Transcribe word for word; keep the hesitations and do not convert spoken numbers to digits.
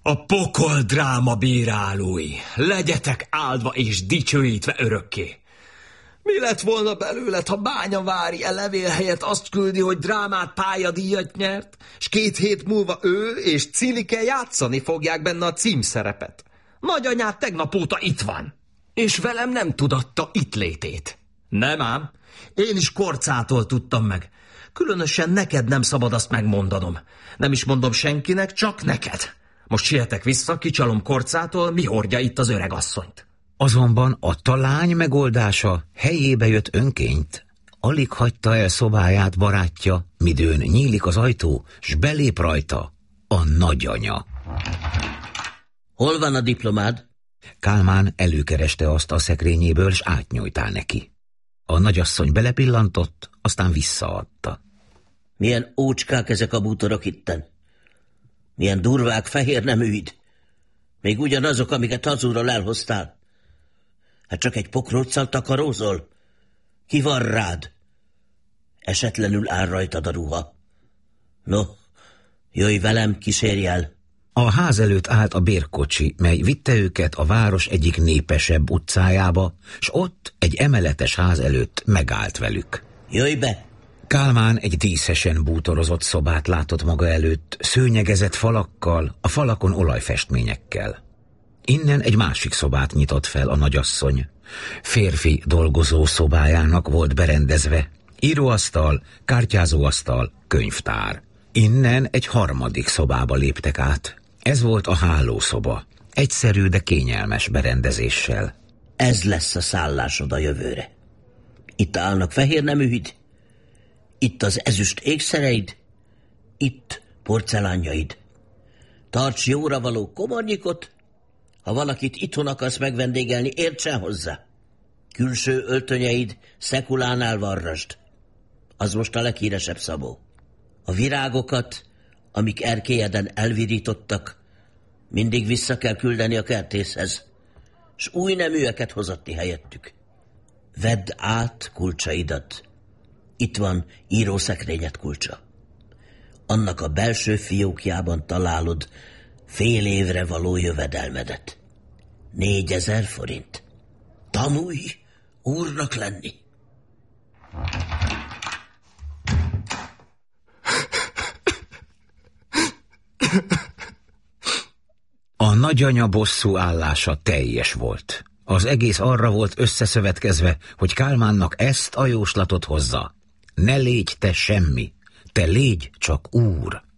A pokol dráma bírálói, legyetek áldva és dicsőítve örökké. Mi lett volna belőled, ha Bányavári e levél helyett azt küldi, hogy drámát pályadíjat nyert, s két hét múlva ő és Cilike játszani fogják benne a címszerepet? Nagyanyád tegnap óta itt van, és velem nem tudatta itt létét. Nem ám, én is Korcától tudtam meg. Különösen neked nem szabad azt megmondanom. Nem is mondom senkinek, csak neked. Most sietek vissza, kicsalom Korcától, mi hordja itt az öregasszonyt. Azonban a talány megoldása helyébe jött önként. Alig hagyta el szobáját barátja, midőn nyílik az ajtó, s belép rajta a nagyanya. Hol van a diplomád? Kálmán előkereste azt a szekrényéből, s átnyújtál neki. A nagyasszony belepillantott, aztán visszaadta. Milyen ócskák ezek a bútorok itten. Milyen durvák, fehér neműid. Még ugyanazok, amiket hazúról elhoztál. Hát csak egy pokróccal takarózol? Ki van rád? Esetlenül áll rajtad a ruha. No, jöjj velem, kísérj el. A ház előtt állt a bérkocsi, mely vitte őket a város egyik népesebb utcájába, s ott egy emeletes ház előtt megállt velük. Jöjj be! Kálmán egy díszesen bútorozott szobát látott maga előtt, szőnyegezett falakkal, a falakon olajfestményekkel. Innen egy másik szobát nyitott fel a nagyasszony. Férfi dolgozó szobájának volt berendezve, íróasztal, kártyázóasztal, könyvtár. Innen egy harmadik szobába léptek át. Ez volt a hálószoba, egyszerű, de kényelmes berendezéssel. Ez lesz a szállásod a jövőre. Itt állnak fehér neműid, itt az ezüst ékszereid, itt porcelánjaid. Tarts jóra való komornyikot, ha valakit itthon akarsz megvendégelni, értsen hozzá. Külső öltönyeid szekulánál varrasd. Az most a leghíresebb szabó. A virágokat, amik erkélyeden elvirítottak, mindig vissza kell küldeni a kertészhez, s új neműeket hozatni helyettük. Vedd át kulcsaidat. Itt van írószekrényed kulcsa. Annak a belső fiókjában találod fél évre való jövedelmedet. Négyezer forint. Tanulj úrnak lenni. A nagyanya bosszú állása teljes volt. Az egész arra volt összeszövetkezve, hogy Kálmánnak ezt a jóslatot hozza. Ne légy te semmi, te légy csak úr.